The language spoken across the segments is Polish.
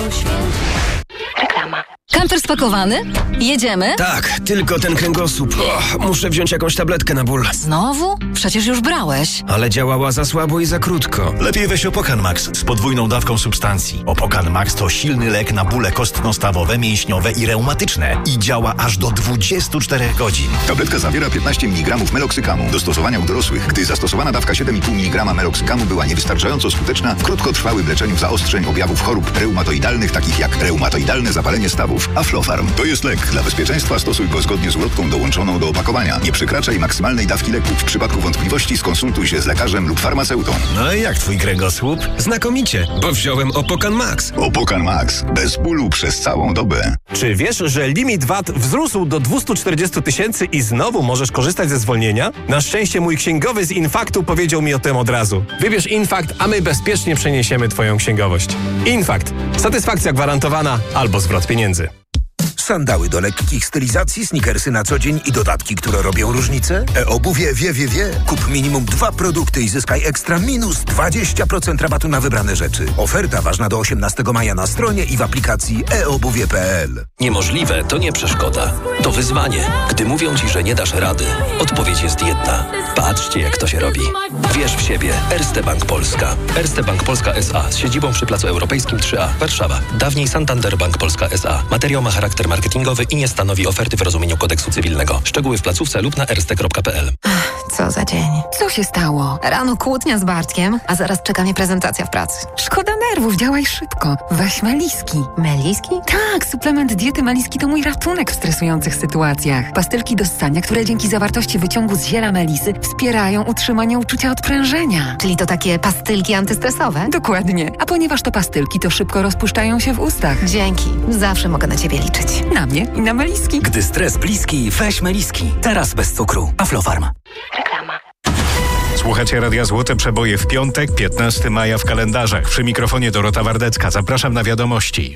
Reklama. Kamper spakowany? Jedziemy? Tak, tylko ten kręgosłup. Muszę wziąć jakąś tabletkę na ból. Znowu? Przecież już brałeś. Ale działała za słabo i za krótko. Lepiej weź Opokan Max z podwójną dawką substancji. Opokan Max to silny lek na bóle kostno-stawowe, mięśniowe i reumatyczne. I działa aż do 24 godzin. Tabletka zawiera 15 mg meloksykamu. Do stosowania u dorosłych, gdy zastosowana dawka 7,5 mg meloksykamu była niewystarczająco skuteczna w krótkotrwałym leczeniu zaostrzeń objawów chorób reumatoidalnych, takich jak reumatoidalne zapalenie stawów. Aflofarm to jest lek. Dla bezpieczeństwa stosuj go zgodnie z ulotką dołączoną do opakowania. Nie przekraczaj maksymalnej dawki leku. W przypadku wątpliwości skonsultuj się z lekarzem lub farmaceutą. No i jak twój kręgosłup? Znakomicie, bo wziąłem Opokan Max. Opokan Max. Bez bólu przez całą dobę. Czy wiesz, że limit VAT wzrósł do 240 000 i znowu możesz korzystać ze zwolnienia? Na szczęście mój księgowy z Infaktu powiedział mi o tym od razu. Wybierz Infakt, a my bezpiecznie przeniesiemy twoją księgowość. Infakt. Satysfakcja gwarantowana albo zwrot pieniędzy. Sandały do lekkich stylizacji, sneakersy na co dzień i dodatki, które robią różnicę? E-obuwie wie. Kup minimum 2 produkty i zyskaj ekstra minus 20% rabatu na wybrane rzeczy. Oferta ważna do 18 maja na stronie i w aplikacji eobuwie.pl. Niemożliwe to nie przeszkoda. To wyzwanie. Gdy mówią ci, że nie dasz rady, odpowiedź jest jedna. Patrzcie, jak to się robi. Wierz w siebie. Erste Bank Polska. Erste Bank Polska S.A. z siedzibą przy Placu Europejskim 3A, Warszawa. Dawniej Santander Bank Polska S.A. Materiał ma charakter marketingowy i nie stanowi oferty w rozumieniu kodeksu cywilnego. Szczegóły w placówce lub na erste.pl. Co za dzień. Co się stało? Rano kłótnia z Bartkiem, a zaraz czeka mnie prezentacja w pracy. Szkoda nerwów, działaj szybko. Weź Meliski. Meliski? Tak, suplement diety Meliski to mój ratunek w stresujących sytuacjach. Pastylki do ssania, które dzięki zawartości wyciągu z ziela melisy wspierają utrzymanie uczucia odprężenia. Czyli to takie pastylki antystresowe? Dokładnie. A ponieważ to pastylki, to szybko rozpuszczają się w ustach. Dzięki. Zawsze mogę na ciebie liczyć. Na mnie i na Meliski. Gdy stres bliski, weź Meliski. Teraz bez cukru. Aflofarm. Reklama. Słuchacie Radia Złote Przeboje w piątek, 15 maja w kalendarzach. Przy mikrofonie Dorota Wardecka. Zapraszam na wiadomości.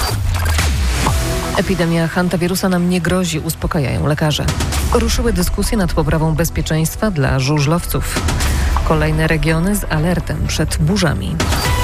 Epidemia hantawirusa nam nie grozi, uspokajają lekarze. Ruszyły dyskusje nad poprawą bezpieczeństwa dla żużlowców. Kolejne regiony z alertem przed burzami.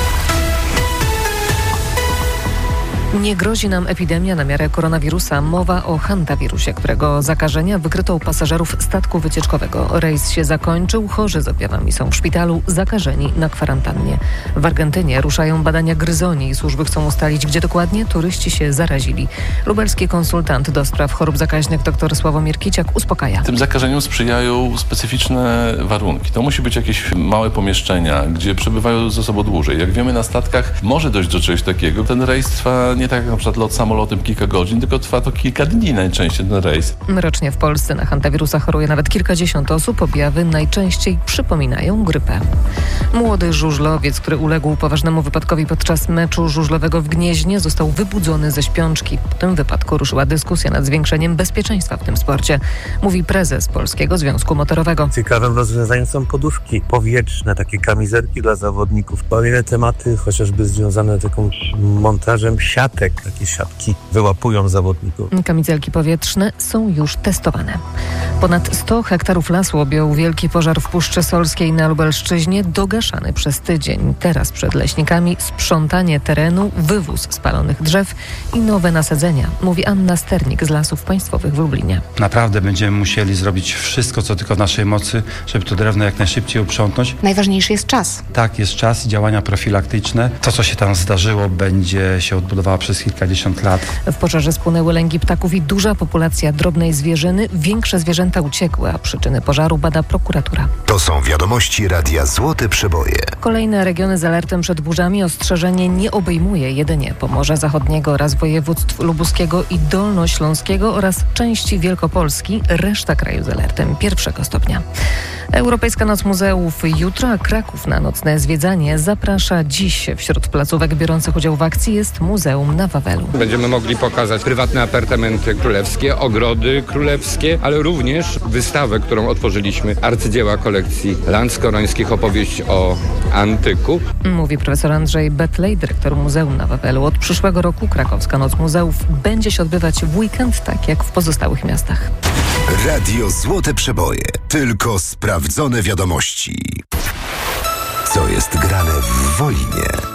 Nie grozi nam epidemia na miarę koronawirusa. Mowa o hantawirusie, którego zakażenia wykryto u pasażerów statku wycieczkowego. Rejs się zakończył, chorzy z objawami są w szpitalu, zakażeni na kwarantannie. W Argentynie ruszają badania gryzoni i służby chcą ustalić, gdzie dokładnie turyści się zarazili. Lubelski konsultant do spraw chorób zakaźnych dr Sławomir Kiciak uspokaja. Tym zakażeniom sprzyjają specyficzne warunki. To musi być jakieś małe pomieszczenia, gdzie przebywają ze sobą dłużej. Jak wiemy, na statkach może dojść do czegoś takiego. Ten rejs trwa nie tak jak na przykład lot samolotem kilka godzin, tylko trwa to kilka dni najczęściej ten rejs. Rocznie w Polsce na hantawirusa choruje nawet kilkadziesiąt osób. Objawy najczęściej przypominają grypę. Młody żużlowiec, który uległ poważnemu wypadkowi podczas meczu żużlowego w Gnieźnie, został wybudzony ze śpiączki. Po tym wypadku ruszyła dyskusja nad zwiększeniem bezpieczeństwa w tym sporcie, mówi prezes Polskiego Związku Motorowego. Ciekawym rozwiązaniem są poduszki powietrzne, takie kamizelki dla zawodników. Kolejne tematy, chociażby związane z takim montażem siatek. Takie siatki wyłapują zawodników. Kamizelki powietrzne są już testowane. Ponad 100 hektarów lasu objął wielki pożar w Puszczy Solskiej na Lubelszczyźnie, dogaszany przez tydzień. Teraz przed leśnikami sprzątanie terenu, wywóz spalonych drzew i nowe nasadzenia, mówi Anna Sternik z Lasów Państwowych w Lublinie. Naprawdę będziemy musieli zrobić wszystko, co tylko w naszej mocy, żeby to drewno jak najszybciej uprzątnąć. Najważniejszy jest czas. Tak, jest czas i działania profilaktyczne. To, co się tam zdarzyło, będzie się odbudowała przez kilkadziesiąt lat. W pożarze spłonęły lęgi ptaków i duża populacja drobnej zwierzyny. Większe zwierzęta uciekły, a przyczyny pożaru bada prokuratura. To są wiadomości Radia Złote Przeboje. Kolejne regiony z alertem przed burzami. Ostrzeżenie nie obejmuje jedynie Pomorza Zachodniego oraz województw lubuskiego i dolnośląskiego oraz części Wielkopolski. Reszta kraju z alertem 1 stopnia. Europejska Noc Muzeów jutro, a Kraków na nocne zwiedzanie zaprasza dziś. Wśród placówek biorących udział w akcji jest Muzeum na Wawelu. Będziemy mogli pokazać prywatne apartamenty królewskie, ogrody królewskie, ale również wystawę, którą otworzyliśmy, arcydzieła kolekcji Landskorońskich, opowieść o antyku. Mówi profesor Andrzej Betlej, dyrektor Muzeum na Wawelu. Od przyszłego roku Krakowska Noc Muzeów będzie się odbywać w weekend, tak jak w pozostałych miastach. Radio Złote Przeboje. Tylko sprawdzone wiadomości. Co jest grane w Wolinie?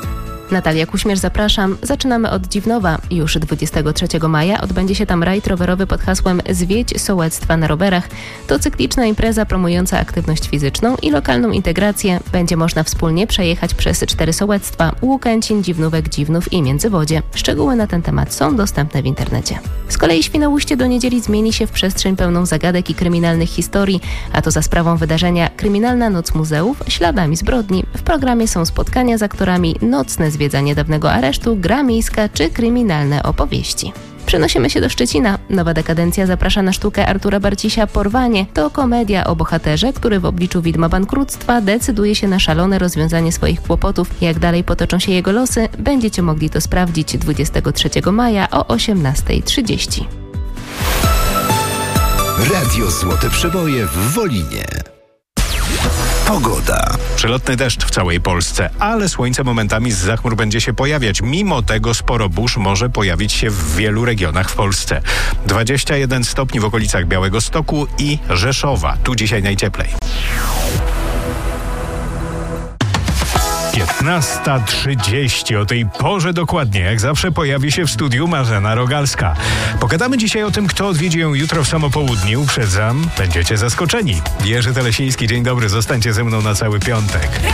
Natalia Kuśmierz, zapraszam. Zaczynamy od Dziwnowa. Już 23 maja odbędzie się tam rajd rowerowy pod hasłem Zwiedź sołectwa na rowerach. To cykliczna impreza promująca aktywność fizyczną i lokalną integrację. Będzie można wspólnie przejechać przez 4 sołectwa: Łukęcin, Dziwnówek, Dziwnów i Międzywodzie. Szczegóły na ten temat są dostępne w internecie. Z kolei Świnoujście do niedzieli zmieni się w przestrzeń pełną zagadek i kryminalnych historii, a to za sprawą wydarzenia Kryminalna Noc Muzeów śladami zbrodni. W programie są spotkania z aktorami, nocne zwiedzanie dawnego aresztu, gra miejska czy kryminalne opowieści. Przenosimy się do Szczecina. Nowa dekadencja zaprasza na sztukę Artura Barcisia Porwanie. To komedia o bohaterze, który w obliczu widma bankructwa decyduje się na szalone rozwiązanie swoich kłopotów. Jak dalej potoczą się jego losy, będziecie mogli to sprawdzić 23 maja o 18:30. Radio Złote Przeboje w Wolinie. Pogoda. Przelotny deszcz w całej Polsce, ale słońce momentami zza chmur będzie się pojawiać. Mimo tego sporo burz może pojawić się w wielu regionach w Polsce. 21 stopni w okolicach Białegostoku i Rzeszowa. Tu dzisiaj najcieplej. 15:30. O tej porze dokładnie, jak zawsze, pojawi się w studiu Marzena Rogalska. Pogadamy dzisiaj o tym, kto odwiedzi ją jutro w samo południe. Uprzedzam, będziecie zaskoczeni. Jerzy Telesiński, dzień dobry, zostańcie ze mną na cały piątek.